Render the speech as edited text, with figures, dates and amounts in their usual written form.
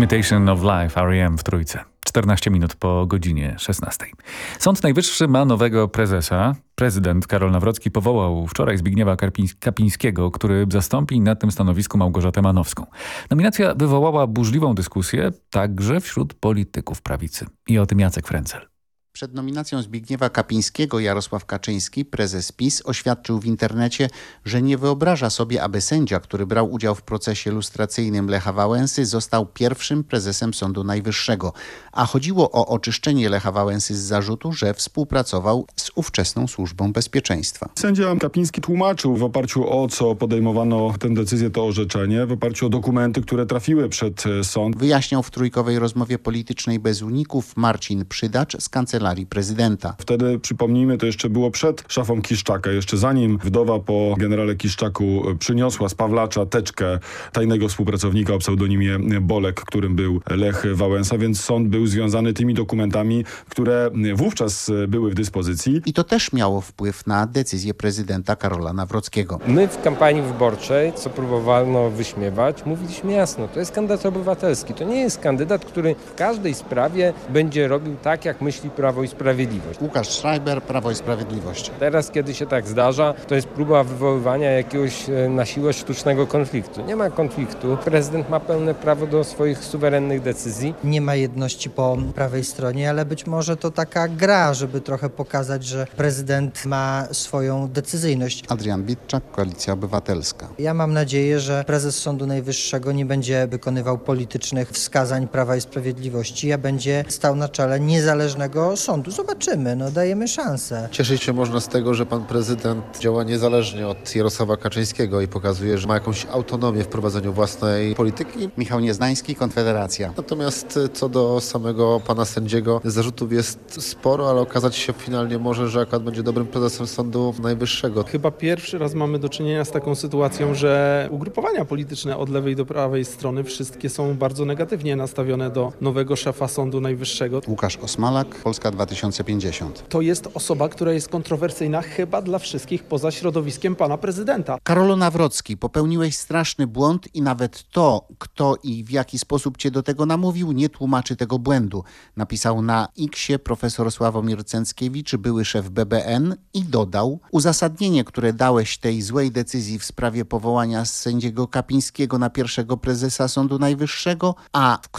Imitation of Life, R.E.M. w Trójce. 14 minut po godzinie 16. Sąd Najwyższy ma nowego prezesa. Prezydent Karol Nawrocki powołał wczoraj Zbigniewa Kapińskiego, który zastąpi na tym stanowisku Małgorzatę Manowską. Nominacja wywołała burzliwą dyskusję także wśród polityków prawicy. I o tym Jacek Frencel. Przed nominacją Zbigniewa Kapińskiego Jarosław Kaczyński, prezes PiS, oświadczył w internecie, że nie wyobraża sobie, aby sędzia, który brał udział w procesie lustracyjnym Lecha Wałęsy, został pierwszym prezesem Sądu Najwyższego. A chodziło o oczyszczenie Lecha Wałęsy z zarzutu, że współpracował z ówczesną Służbą Bezpieczeństwa. Sędzia Kapiński tłumaczył, w oparciu o co podejmowano tę decyzję, to orzeczenie, w oparciu o dokumenty, które trafiły przed sąd. Wyjaśniał w trójkowej rozmowie politycznej bez uników Marcin Przydacz z Kancelarii Prezydenta. Wtedy, przypomnijmy, to jeszcze było przed szafą Kiszczaka, jeszcze zanim wdowa po generale Kiszczaku przyniosła z Pawlacza teczkę tajnego współpracownika o pseudonimie Bolek, którym był Lech Wałęsa, więc sąd był związany tymi dokumentami, które wówczas były w dyspozycji. I to też miało wpływ na decyzję prezydenta Karola Nawrockiego. My w kampanii wyborczej, co próbowano wyśmiewać, mówiliśmy jasno, to jest kandydat obywatelski. To nie jest kandydat, który w każdej sprawie będzie robił tak, jak myśli Prawo i Sprawiedliwość. Łukasz Schreiber, Prawo i Sprawiedliwość. Teraz, kiedy się tak zdarza, to jest próba wywoływania jakiegoś na siłę sztucznego konfliktu. Nie ma konfliktu. Prezydent ma pełne prawo do swoich suwerennych decyzji. Nie ma jedności po prawej stronie, ale być może to taka gra, żeby trochę pokazać, że prezydent ma swoją decyzyjność. Adrian Witczak, Koalicja Obywatelska. Ja mam nadzieję, że prezes Sądu Najwyższego nie będzie wykonywał politycznych wskazań Prawa i Sprawiedliwości, a będzie stał na czele niezależnego sądu. Zobaczymy, dajemy szansę. Cieszyć się można z tego, że pan prezydent działa niezależnie od Jarosława Kaczyńskiego i pokazuje, że ma jakąś autonomię w prowadzeniu własnej polityki. Michał Nieznański, Konfederacja. Natomiast co do samego pana sędziego, zarzutów jest sporo, ale okazać się finalnie może, że akurat będzie dobrym prezesem Sądu Najwyższego. Chyba pierwszy raz mamy do czynienia z taką sytuacją, że ugrupowania polityczne od lewej do prawej strony wszystkie są bardzo negatywnie nastawione do nowego szefa Sądu Najwyższego. Łukasz Osmalak, Polska 2050. To jest osoba, która jest kontrowersyjna chyba dla wszystkich poza środowiskiem pana prezydenta. Karolu Nawrocki, popełniłeś straszny błąd i nawet to, kto i w jaki sposób cię do tego namówił, nie tłumaczy tego błędu. Napisał na X-ie profesor Sławomir Cęckiewicz, były szef BBN i dodał: uzasadnienie, które dałeś tej złej decyzji w sprawie powołania sędziego Kapińskiego na pierwszego prezesa Sądu Najwyższego, a w